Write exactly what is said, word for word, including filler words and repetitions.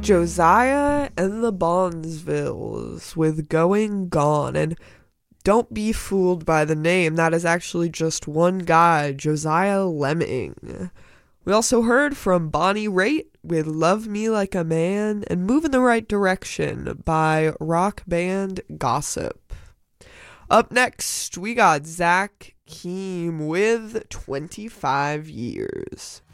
Josiah and the Bondsvilles with Going Gone. And don't be fooled by the name. That is actually just one guy, Josiah Lemming. We also heard from Bonnie Raitt with Love Me Like a Man and Move in the Right Direction by rock band Gossip. Up next, we got Zach Keem with twenty-five years.